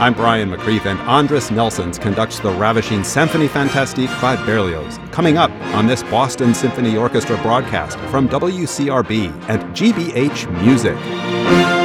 I'm Brian McCreath, and Andris Nelsons conducts the ravishing Symphonie Fantastique by Berlioz. Coming up on this Boston Symphony Orchestra broadcast from WCRB and GBH Music.